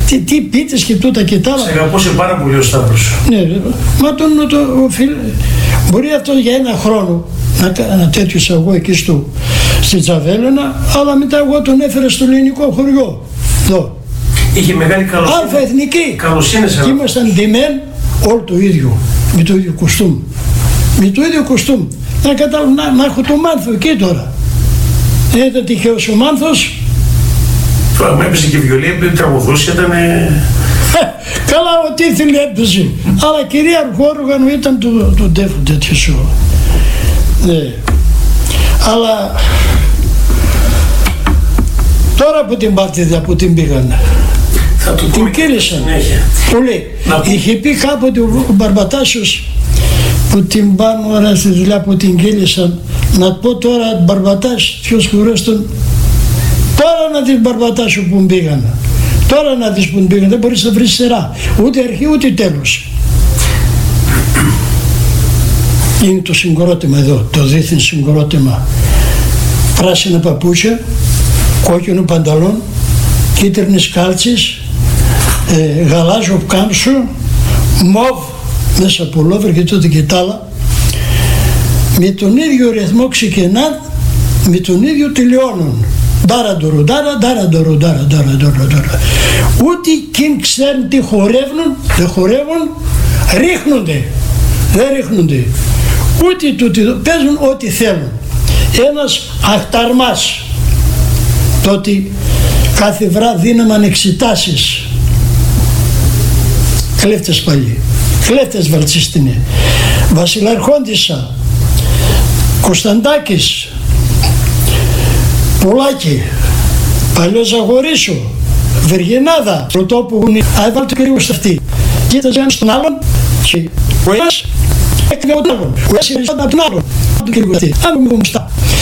Τι πίτες και τούτα και τα άλλα. Σε αγαπούσε πάρα πολύ ο Σταύρος. Ναι, μα μπορεί αυτό για ένα χρόνο να τέτοιο εισαγωγό εκεί στη Τζαβέλαινα, αλλά μετά εγώ τον έφερα στο ελληνικό χωριό. Εδώ. Είχε μεγάλη καλοσύνη. Αλφα εθνική. Καλοσύνη. Και ήμασταν ντυμένοι όλο το ίδιο, με το ίδιο κοστούμ. Με το ίδιο κοστούμ. Να κατάλαβω, να έχω το Μάνθο εκεί τώρα. Ήταν τυχαίος ο Μάνθος. Τώρα μου έπαιζε και βιολί, τραγουδούσε, ήταν... Καλά, ό,τι ήθελε έπαιζε. Αλλά κυρίαρχο όργανο ήταν το ντέφο τέτοιο σου. Ναι. Αλλά τώρα που την παρτίδα που την πήγανε, την κύλησαν. Πολύ. Είχε πει κάποτε ο Μπαρμπατάσιος που την πάνε ώρα στη δουλειά που την κύλησαν, να πω τώρα Μπαρμπατάς, ποιος κουρέστον, τώρα να δεις Μπαρμπατάσιο που πήγανε. Τώρα να δεις που πήγανε, δεν μπορείς να βρεις σειρά, ούτε αρχή ούτε τέλος. Είναι το συγκρότημα εδώ, το δίθεν συγκρότημα. Πράσινα παπούτσια, κόκκινο πανταλόν, κίτρινες κάλτσες, γαλάζιο κάμψο, μοβ μέσα από λόβερ και τότε και τ' άλλα. Με τον ίδιο ρυθμό ξεκινά, με τον ίδιο τελειώνουν. Ντάρα. Ούτε εκείνοι ξέρουν τι χορεύουν, δεν χορεύουν, ρίχνονται. Δεν ρίχνονται. Ούτε τούτοι παίζουν ό,τι θέλουν. Ένας αχταρμάς. Τότε κάθε βράδυ δίναμαν εξετάσεις. Κλέφτες πάλι. Κλέφτες βαλτσίστηνε. Βασιλαρχόντισσα. Κωνσταντάκης. Πουλάκι. Παλιό Ζαγορίσο. Βεργινάδα. Πρωτόπου έβαλε το κρύο στα αυτή. Κοίταζε έναν στον άλλον και ο ένας έκανε ο άλλον. Ο ένας από τον άλλον. Αν μου μουστά.